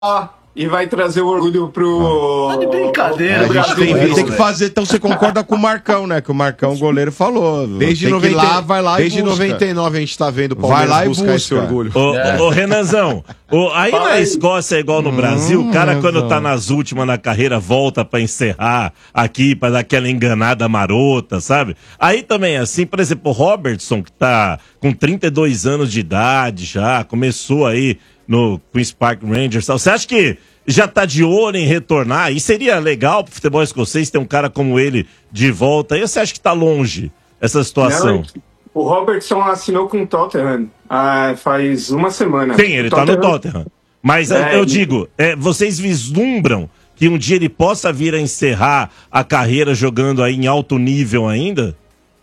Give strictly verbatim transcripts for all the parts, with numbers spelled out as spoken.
e vai trazer o orgulho pro... Tá de brincadeira. É, a gente tem, tem que fazer, então você concorda com o Marcão, né? Que o Marcão, o goleiro, falou. Desde, tem noventa, que ir lá, vai lá desde e busca. noventa e nove a gente tá vendo o Palmeiras Palmeiras buscar buscar esse esse orgulho. Ô, É. ô Renanzão, ô, aí na Escócia é igual no Brasil, o cara quando tá nas últimas na carreira volta pra encerrar aqui, pra dar aquela enganada marota, sabe? Aí também assim, por exemplo, o Robertson, que tá com trinta e dois anos de idade já, começou aí no Queen's Park Rangers, você acha que já tá de olho em retornar? E seria legal pro futebol escocês ter um cara como ele de volta? E você acha que tá longe essa situação? Não, o Robertson assinou com o Tottenham ah, faz uma semana. Sim, ele tá no Tottenham. Mas É, eu ele- digo, é, vocês vislumbram que um dia ele possa vir a encerrar a carreira jogando aí em alto nível ainda?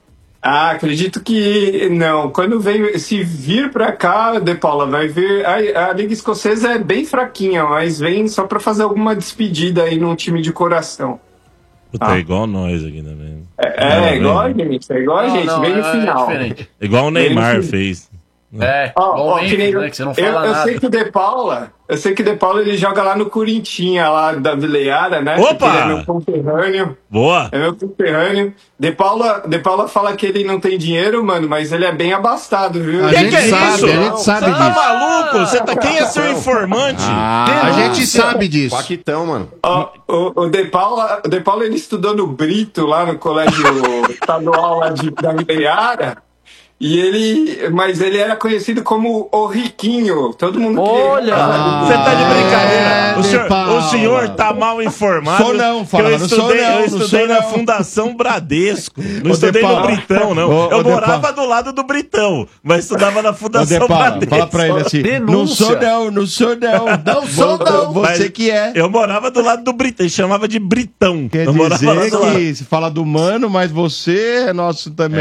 Ah, acredito que não. Quando vem, se vir pra cá, De Paula, vai ver. A, a Liga Escocesa é bem fraquinha, mas vem só pra fazer alguma despedida aí num time de coração. Puta, Ah. é igual nós aqui também. É, é igual a vem. gente, é igual a Não, gente, não, vem no é final. diferente. Igual o Neymar Vem no- fez. É, Ó, igual ó, o que nem- Memphis, né, que você não eu, fala eu nada. sei que o De Paula, eu sei que o De Paula ele joga lá no Corintinha, lá da Vileiara, né? Opa! Porque ele é meu conterrâneo. Boa! É meu conterrâneo. De Paula, De Paula fala que ele não tem dinheiro, mano, mas ele é bem abastado, viu? A Que gente que é sabe, isso? a gente sabe Você tá disso. maluco? Você tá... Quem é seu informante? Ah, a gente sabe disso. Paquitão, mano. Ó, o, o De Paula, o De Paula ele estudou no Brito, lá no colégio estadual lá de, da Vileiara. E ele, mas ele era conhecido como o Riquinho. Todo mundo Olha! Você tá de brincadeira? É, o, senhor, De Paula. o senhor tá mal informado. Sou não, que fala, eu não sou estudei, não, eu não estudei sou na não. Fundação Bradesco. Não Ô, estudei De no Paula. Britão, não. Ô, ô, eu De morava Paula. do lado do Britão, mas estudava na Ô, De Fundação Paula, Bradesco. fala pra ele assim, não Denúncia. sou não, não sou não. Não sou não. Você Mas que é. Eu morava do lado do Britão, ele chamava de Britão. Quer eu morava dizer lá do lado. que se fala do mano, mas você é nosso também.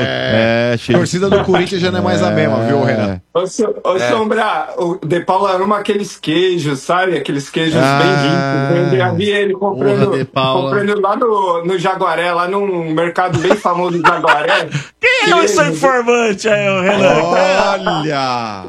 É. É, A cheio. torcida do Corinthians já não é mais a mesma, viu, Renan? Ô, so, ô Sombra, o De Paula ama aqueles queijos, sabe? Aqueles queijos Ah. bem ricos. Eu já vi ele comprando, Porra, De Paula. comprando lá no, no Jaguaré, lá num mercado bem famoso do Jaguaré. Quem é o seu informante aí, ô Renan? Olha!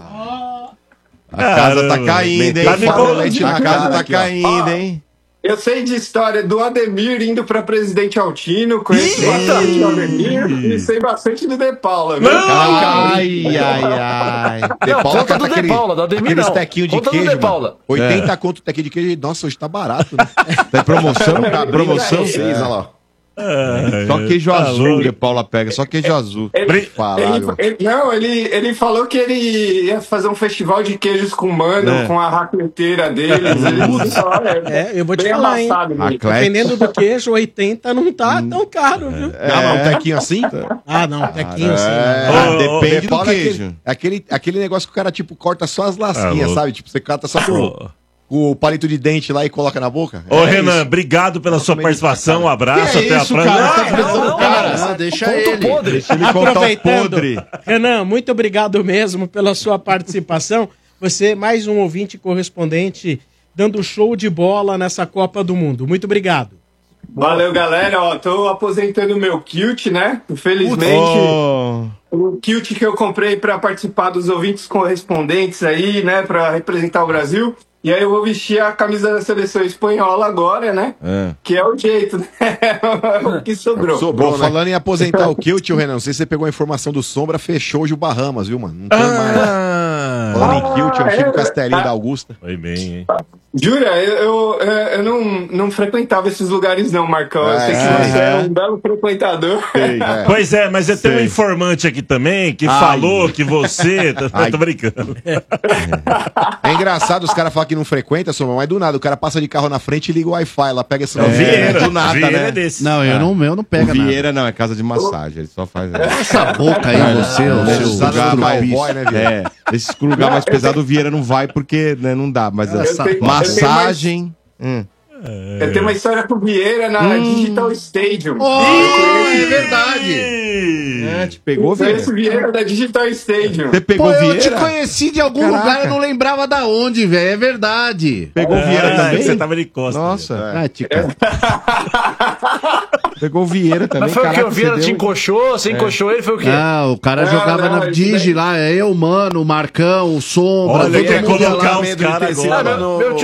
A casa tá Caramba. caindo, hein? Tá me Fala, col- leite na na casa cara tá aqui, ó. caindo, hein? Eu sei de história do Ademir indo pra Presidente Altino, conheço bastante do Ademir e sei bastante do De Paula. viu? Ai, ai, ai. De Não, Paula conta cata do De aquele- Paula, do Ademir aqueles não. tequinhos de Conta do queijo, De mano. Paula. oitenta conto tequinho de queijo. Nossa, hoje tá barato, né? Tá em promoção? Tá promoção? seis, olha lá. Só queijo Tá azul, louco. De Paula pega, só queijo azul. Ele, Caralho. ele- ele- não, ele, ele falou que ele ia fazer um festival de queijos com o Mano, É. com a racleteira deles. Ele falou, É, eu vou te bem falar, hein? amassado, mesmo. Atlético. Dependendo do queijo, oitenta não tá tão caro, viu? Ah, mas um tequinho assim? Ah, não, tequinho sim. É, né? Ô, ô, depende De do Paula é queijo. aquele, aquele, aquele negócio que o cara, tipo, corta só as Ah, lasquinhas, louco. sabe? Tipo, você corta só com, Ô, com o palito de dente lá e coloca na boca. Ô, É Renan, isso. obrigado pela sua também participação. Um abraço, Que é até isso, a cara? próxima. Tá pensando não, cara? Ah, deixa Conta o ele. podre. Deixa ele contar o Aproveitando, podre. Renan, muito obrigado mesmo pela sua participação. Você, mais um ouvinte correspondente, dando show de bola nessa Copa do Mundo. Muito obrigado. Valeu, galera. Ó, tô aposentando o meu kilt, né? Infelizmente, Oh, o kilt que eu comprei para participar dos ouvintes correspondentes aí, né? Para representar o Brasil. E aí eu vou vestir a camisa da seleção espanhola agora, né? é. Que é o jeito, né? O que sobrou. Bom, falando em aposentar o kill, tio Renan, não sei se você pegou a informação do Sombra, fechou hoje o Bahamas, viu, mano? Não tem mais. Ah, Falando em kill, tio, Ah, Chico é? Castelinho da Augusta. foi bem, hein? Jura, eu, eu, eu não, não frequentava esses lugares não, Marcão. Eu É, sei que é, você é é. um belo frequentador. É. Pois é, mas eu tenho um Sei. informante aqui também que Ai. falou que você. Ai. Tô brincando. É engraçado os caras falam que não frequenta, Sombra, mas do nada, o cara passa de carro na frente e liga o Wi-Fi lá, pega esse É o Vieira. do nada, Vieira né? é desse. Não, eu não, meu não O pega nada. Vieira não, é casa de massagem, ele só faz. Essa boca aí, você, o Deve seu usar no surubis. cowboy, né, Vieira? É, esses lugar mais pesado o Vieira não vai porque né, não dá, mas a Eu tenho- massagem. Hum. Eu tenho uma história com o Vieira na Digital Stadium. Oh, é verdade. É, te pegou, Eu conheço Vieira? o Vieira da Digital Stadium. Você pegou Pô, eu Vieira? te conheci de algum Caraca. lugar, eu não lembrava da onde, velho. É verdade. Pegou o Vieira É, também? Você tava de costas. Nossa, Ah, Tica. pegou o Vieira também. Mas foi o que? caraca, O Vieira você te deu- encoxou? Você encoxou ele? Foi o quê? Ah, o cara Não, jogava não, na isso Digi daí- lá, é eu, mano, o Marcão, o Sombra, Olha, todo quer mundo ia colocar lá. os caras agora. Meu tio